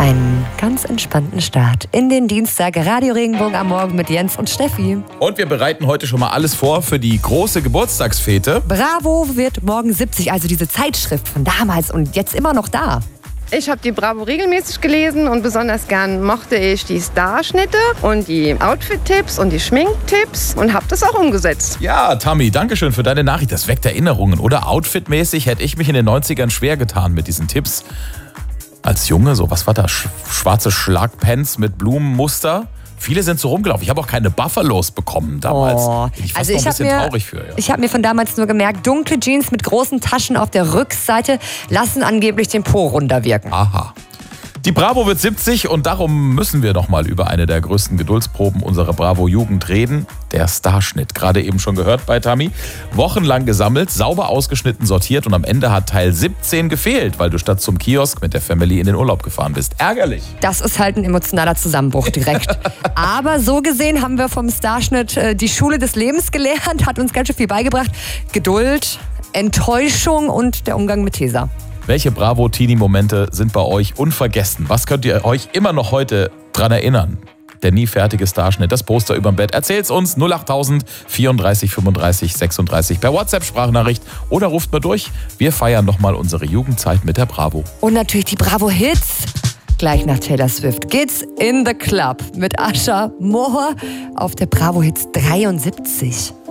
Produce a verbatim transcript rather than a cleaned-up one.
einen ganz entspannten Start in den Dienstag. Radio Regenbogen am Morgen mit Jens und Steffi. Und wir bereiten heute schon mal alles vor für die große Geburtstagsfete. Bravo wird morgen siebzig, also diese Zeitschrift von damals und jetzt immer noch da. Ich habe die Bravo regelmäßig gelesen und besonders gern mochte ich die Starschnitte und die Outfit-Tipps und die Schminktipps und habe das auch umgesetzt. Ja, Tammy, danke schön für deine Nachricht. Das weckt Erinnerungen, oder? Outfitmäßig hätte ich mich in den neunzigern schwer getan mit diesen Tipps. Als Junge, so, was war das? Schwarze Schlagpants mit Blumenmuster. Viele sind so rumgelaufen. Ich habe auch keine Buffalos bekommen damals. Oh. Bin ich fast also noch ich ein bisschen mir, traurig für. Ja. Ich habe mir von damals nur gemerkt, dunkle Jeans mit großen Taschen auf der Rückseite lassen angeblich den Po runder wirken. Aha. Die Bravo wird siebzig und darum müssen wir noch mal über eine der größten Geduldsproben unserer Bravo-Jugend reden. Der Starschnitt. Gerade eben schon gehört bei Tammy. Wochenlang gesammelt, sauber ausgeschnitten, sortiert und am Ende hat Teil siebzehn gefehlt, weil du statt zum Kiosk mit der Family in den Urlaub gefahren bist. Ärgerlich. Das ist halt ein emotionaler Zusammenbruch direkt. Aber so gesehen haben wir vom Starschnitt äh, die Schule des Lebens gelernt, hat uns ganz schön viel beigebracht. Geduld, Enttäuschung und der Umgang mit Tesa. Welche Bravo-Teenie-Momente sind bei euch unvergessen? Was könnt ihr euch immer noch heute dran erinnern? Der nie fertige Starschnitt, das Poster überm Bett. Erzählt's uns null achttausend vierunddreißig fünfunddreißig sechsunddreißig per WhatsApp-Sprachnachricht oder ruft mal durch. Wir feiern nochmal unsere Jugendzeit mit der Bravo. Und natürlich die Bravo-Hits. Gleich nach Taylor Swift geht's in the Club mit Asha Moore auf der Bravo-Hits dreiundsiebzig.